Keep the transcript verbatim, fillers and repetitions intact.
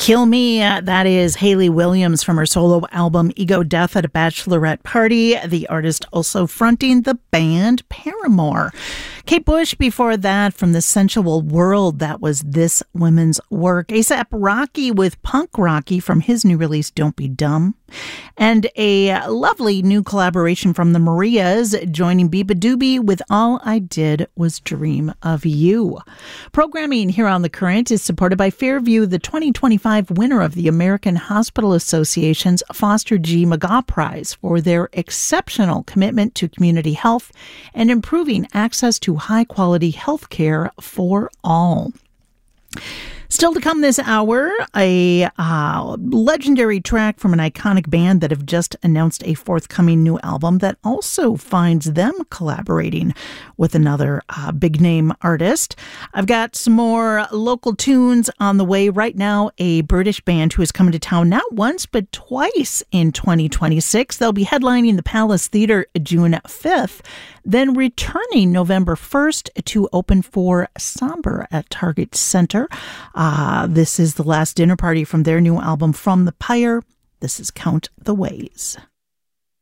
Kill Me, uh, that is Hayley Williams from her solo album Ego Death at a Bachelorette Party. The artist also fronting the band Paramore. Kate Bush before that from The Sensual World, that was This Woman's Work. A$AP Rocky with Punk Rocky from his new release Don't Be Dumb. And a lovely new collaboration from the Marias joining Biba Doobie with All I Did Was Dream of You. Programming here on The Current is supported by Fairview, the twenty twenty-five winner of the American Hospital Association's Foster G. McGaugh Prize for their exceptional commitment to community health and improving access to high-quality health care for all. Still to come this hour, a uh, legendary track from an iconic band that have just announced a forthcoming new album that also finds them collaborating with another uh, big-name artist. I've got some more local tunes on the way right now. A British band who is coming to town not once but twice in twenty twenty-six. They'll be headlining the Palace Theatre June fifth, then returning November first to open for Somber at Target Center. Uh, this is the last dinner party from their new album From the Pyre. This is Count the Ways.